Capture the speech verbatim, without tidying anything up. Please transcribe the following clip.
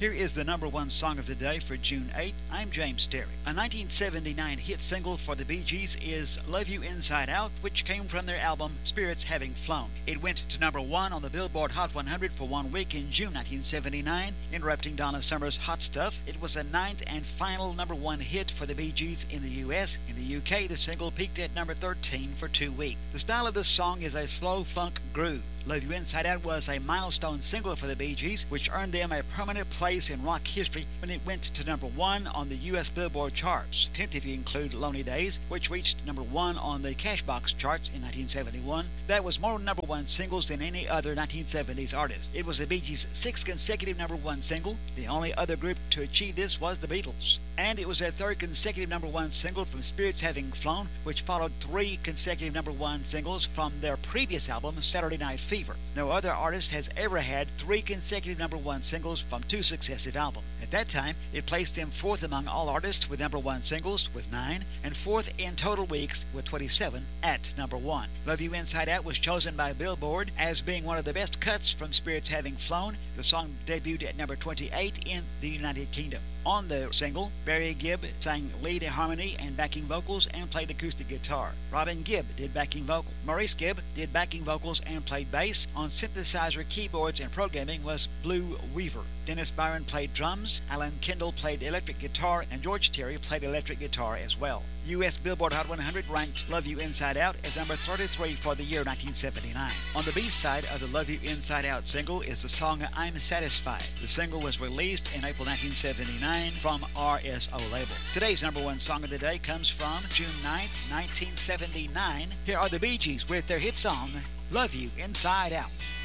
Here is the number one song of the day for June eighth. I'm James Terry. A nineteen seventy-nine hit single for the Bee Gees is Love You Inside Out, which came from their album Spirits Having Flown. It went to number one on the Billboard Hot one hundred for one week in June nineteen seventy-nine, interrupting Donna Summer's Hot Stuff. It was a ninth and final number one hit for the Bee Gees in the U S. In the U K, the single peaked at number thirteen for two weeks. The style of this song is a slow funk groove. Love You Inside Out was a milestone single for the Bee Gees, which earned them a permanent place in rock history when it went to number one on the U S Billboard charts, tenth if you include Lonely Days, which reached number one on the Cashbox charts in nineteen seventy-one. That was more number one singles than any other nineteen seventies artist. It was the Bee Gees' sixth consecutive number one single. The only other group to achieve this was the Beatles. And it was their third consecutive number one single from Spirits Having Flown, which followed three consecutive number one singles from their previous album, Saturday Night Fever. No other artist has ever had three consecutive number one singles from two successive albums. At that time, it placed them fourth among all artists with number one singles with nine, and fourth in total weeks with twenty-seven at number one. Love You Inside Out was chosen by Billboard as being one of the best cuts from Spirits Having Flown. The song debuted at number twenty-eight in the United Kingdom. On the single, Barry Gibb sang lead harmony and backing vocals and played acoustic guitar. Robin Gibb did backing vocals. Maurice Gibb did backing vocals and played bass. On synthesizer, keyboards, and programming was Blue Weaver. Dennis Byron played drums, Alan Kendall played electric guitar, and George Terry played electric guitar as well. U S Billboard Hot one hundred ranked Love You Inside Out as number thirty-three for the year nineteen seventy-nine. On the B-side of the Love You Inside Out single is the song I'm Satisfied. The single was released in April nineteen seventy-nine from R S O label. Today's number one song of the day comes from June ninth, nineteen seventy-nine. Here are the Bee Gees with their hit song, Love You Inside Out.